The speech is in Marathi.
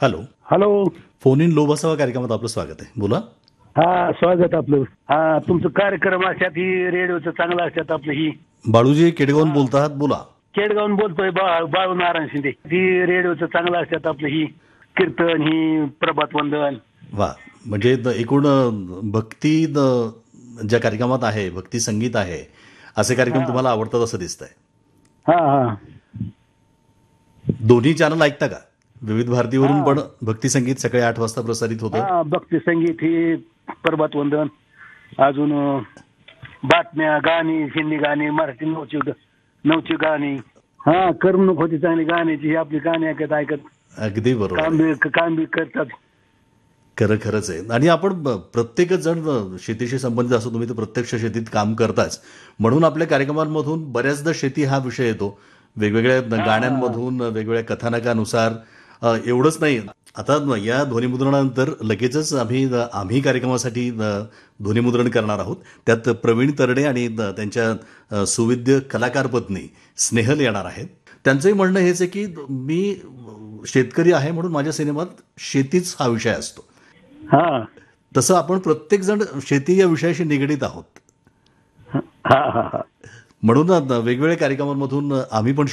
हॅलो. हॅलो. फोन इन लोभासभा कार्यक्रमात आपलं स्वागत आहे. बोला. हा, स्वागत आपलं. हा, तुमचं कार्यक्रम असतात ही रेडिओचं चांगलं असतात आपलं ही. बाळूजी केडगावून बोलतात. बोला. केडगावून बोलतोय बाळू नारायण शिंदे. ही रेडिओचं चांगलं असतात आपलं ही कीर्तन ही प्रभात वंदन. वा, म्हणजे एकूण भक्ती ज्या कार्यक्रमात आहे, भक्ती संगीत आहे, असे कार्यक्रम तुम्हाला आवडतात असं दिसतंय. हा हा. दोन्ही चॅनल ऐकता का? विविध भारतीवरून पण भक्ती संगीत सकाळी 8 वाजता प्रसारित होतं. हा, भक्ती संगीत ही प्रभात वंदन, अजून बातम्या, गाणी, हिंदी गाणी, मराठी नवची गाणी. हा, करमणूक होती चांगली गाण्याची. ही आपली गाणी ऐकत अगदी बरोबर. काम बी करतात. खरंच आहे. आणि आपण प्रत्येकच जण शेतीशी संबंधित असो, तुम्ही तर प्रत्यक्ष शेतीत काम करताच, म्हणून आपल्या कार्यक्रमांमधून बऱ्याचदा शेती हा विषय येतो. वेगवेगळ्या गाण्यांमधून, वेगवेगळ्या कथानकानुसार. एवढंच नाही, आता या ध्वनिमुद्रणानंतर लगेचच आम्ही कार्यक्रमासाठी ध्वनिमुद्रण करणार आहोत. त्यात प्रवीण तरडे आणि त्यांच्या सुविद्य कलाकार पत्नी स्नेहल येणार आहेत. त्यांचंही म्हणणं हेच आहे की मी शेतकरी आहे म्हणून माझ्या सिनेमात शेतीच हा विषय असतो. हा, तसं आपण प्रत्येक जण शेती या विषयाशी निगडीत आहोत. हा हा हा. म्हणून वेगवेगळ्या कार्यक्रमांमधून आम्ही पण